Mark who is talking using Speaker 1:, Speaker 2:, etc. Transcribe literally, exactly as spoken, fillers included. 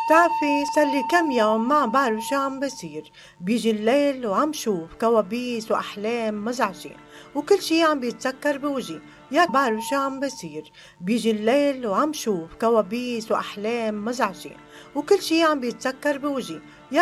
Speaker 1: بتعرفي صار لي كم يوم ما بعرف شو عم بصير. بيجي الليل وعم شوف كوابيس وأحلام مزعجة، وكل شي عم بيتسكر بوجهي. يا بعرف شو عم بصير. بيجي الليل وعم شوف كوابيس وأحلام مزعجة، وكل شي عم بيتسكر بوجهي.